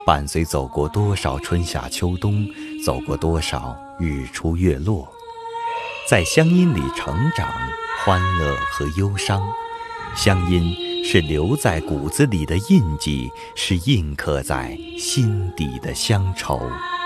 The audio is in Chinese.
伴随走过多少春夏秋冬，走过多少日出月落，在乡音里成长，欢乐和忧伤。乡音是留在骨子里的印记，是印刻在心底的乡愁。